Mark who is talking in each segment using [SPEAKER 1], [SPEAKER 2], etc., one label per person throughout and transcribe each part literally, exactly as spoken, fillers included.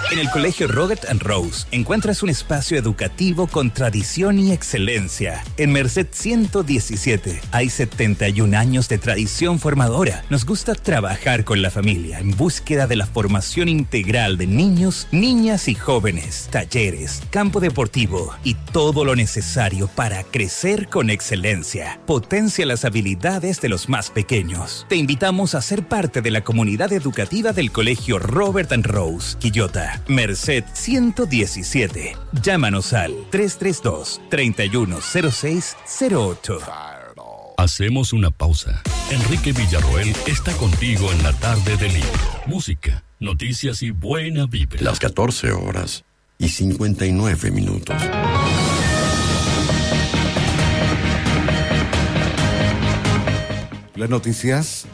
[SPEAKER 1] En el Colegio Robert and Rose encuentras un espacio educativo con tradición y excelencia. En Merced ciento diecisiete hay setenta y un años de tradición formadora. Nos gusta trabajar con la familia en búsqueda de la formación integral de niños, niñas y jóvenes, talleres, campo deportivo y todo lo necesario para crecer con excelencia. Potencia las habilidades de los más pequeños. Te invitamos a ser parte de la comunidad educativa del Colegio Robert and Rose, Quillota. Merced ciento diecisiete. Llámanos al tres tres dos, tres uno cero seis cero ocho.
[SPEAKER 2] Hacemos una pausa. Enrique Villarroel está contigo en la tarde del libro. Música, noticias y buena vibra.
[SPEAKER 3] Las catorce horas y cincuenta y nueve minutos.
[SPEAKER 4] Las noticias.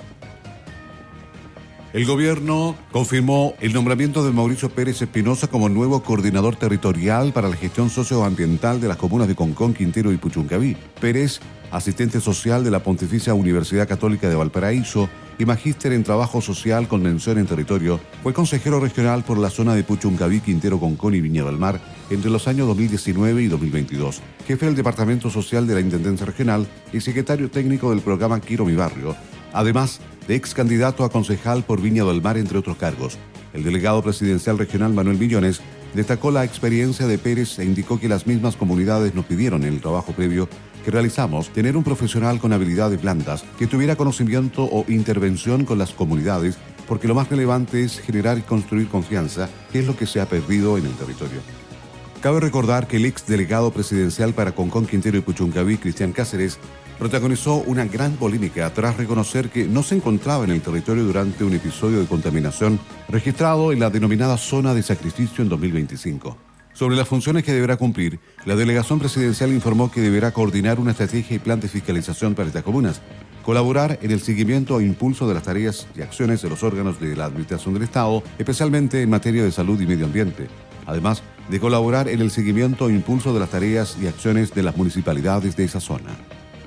[SPEAKER 4] El gobierno confirmó el nombramiento de Mauricio Pérez Espinosa como nuevo coordinador territorial para la gestión socioambiental de las comunas de Concón, Quintero y Puchuncaví. Pérez, asistente social de la Pontificia Universidad Católica de Valparaíso y magíster en trabajo social con mención en territorio, fue consejero regional por la zona de Puchuncaví, Quintero, Concón y Viña del Mar entre los años dos mil diecinueve y dos mil veintidós. Jefe del Departamento Social de la Intendencia Regional y secretario técnico del programa Quiero mi Barrio. Además de ex candidato a concejal por Viña del Mar, entre otros cargos. El delegado presidencial regional Manuel Millones destacó la experiencia de Pérez e indicó que las mismas comunidades nos pidieron en el trabajo previo que realizamos tener un profesional con habilidades blandas que tuviera conocimiento o intervención con las comunidades, porque lo más relevante es generar y construir confianza, que es lo que se ha perdido en el territorio. Cabe recordar que el ex delegado presidencial para Concón, Quintero y Puchuncaví, Cristian Cáceres, protagonizó una gran polémica tras reconocer que no se encontraba en el territorio durante un episodio de contaminación registrado en la denominada zona de sacrificio en dos mil veinticinco. Sobre las funciones que deberá cumplir, la delegación presidencial informó que deberá coordinar una estrategia y plan de fiscalización para estas comunas, colaborar en el seguimiento e impulso de las tareas y acciones de los órganos de la Administración del Estado, especialmente en materia de salud y medio ambiente, además de colaborar en el seguimiento e impulso de las tareas y acciones de las municipalidades de esa zona.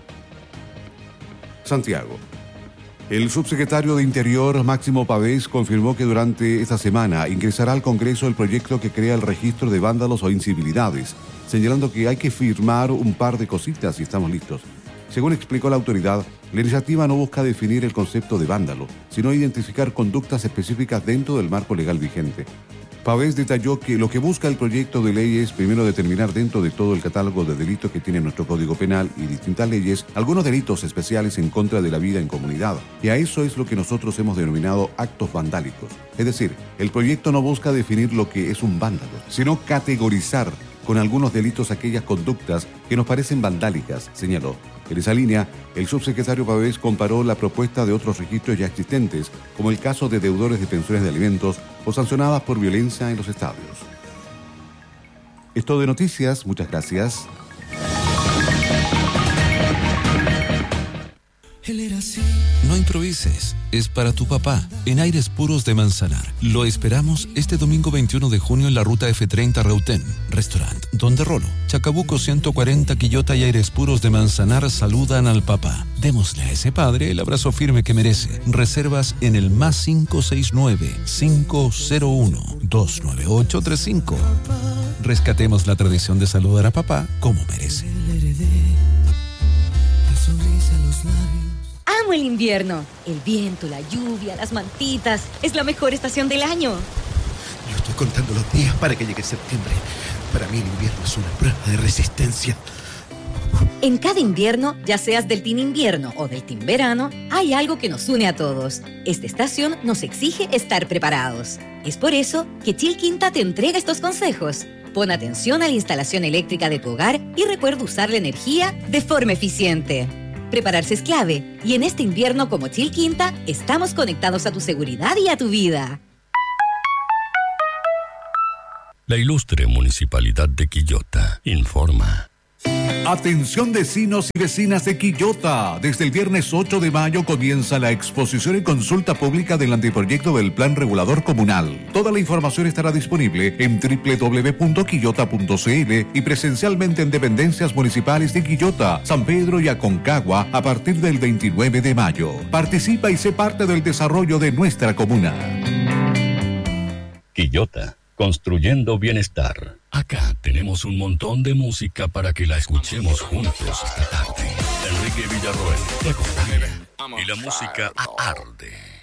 [SPEAKER 4] Santiago. El subsecretario de Interior, Máximo Pavés, confirmó que durante esta semana ingresará al Congreso el proyecto que crea el registro de vándalos o incivilidades, señalando que hay que firmar un par de cositas y estamos listos. Según explicó la autoridad, la iniciativa no busca definir el concepto de vándalo, sino identificar conductas específicas dentro del marco legal vigente. Pavés detalló que lo que busca el proyecto de ley es primero determinar dentro de todo el catálogo de delitos que tiene nuestro Código Penal y distintas leyes algunos delitos especiales en contra de la vida en comunidad, y a eso es lo que nosotros hemos denominado actos vandálicos. Es decir, el proyecto no busca definir lo que es un vándalo, sino categorizar con algunos delitos aquellas conductas que nos parecen vandálicas, señaló. En esa línea, el subsecretario Pavés comparó la propuesta de otros registros ya existentes, como el caso de deudores de pensiones de alimentos o sancionadas por violencia en los estadios. Esto de noticias, muchas gracias.
[SPEAKER 5] Él era así. No improvises, es para tu papá, en Aires Puros de Manzanar. Lo esperamos este domingo veintiuno de junio en la ruta F treinta Reutén, Restaurant Donde Rolo. Chacabuco ciento cuarenta, Quillota y Aires Puros de Manzanar saludan al papá. Démosle a ese padre el abrazo firme que merece. Reservas en el más cinco seis nueve, cinco cero uno, dos nueve ocho tres cinco. Rescatemos la tradición de saludar a papá como merece.
[SPEAKER 6] Amo el invierno. El viento, la lluvia, las mantitas. Es la mejor estación del año.
[SPEAKER 7] Yo estoy contando los días para que llegue septiembre. Para mí el invierno es una prueba de resistencia.
[SPEAKER 6] En cada invierno, ya seas del team invierno o del team verano, hay algo que nos une a todos. Esta estación nos exige estar preparados. Es por eso que Chilquinta te entrega estos consejos. Pon atención a la instalación eléctrica de tu hogar y recuerda usar la energía de forma eficiente. Prepararse es clave, y en este invierno como Chilquinta, estamos conectados a tu seguridad y a tu vida.
[SPEAKER 2] La ilustre Municipalidad de Quillota informa.
[SPEAKER 8] Atención vecinos y vecinas de Quillota. Desde el viernes ocho de mayo comienza la exposición y consulta pública del anteproyecto del Plan Regulador Comunal. Toda la información estará disponible en doble u doble u doble u punto quillota punto c l y presencialmente en dependencias municipales de Quillota, San Pedro y Aconcagua a partir del veintinueve de mayo. Participa y sé parte del desarrollo de nuestra comuna.
[SPEAKER 2] Quillota construyendo bienestar. Acá tenemos un montón de música para que la escuchemos juntos esta tarde. Enrique Villarroel te acompaña y la música arde.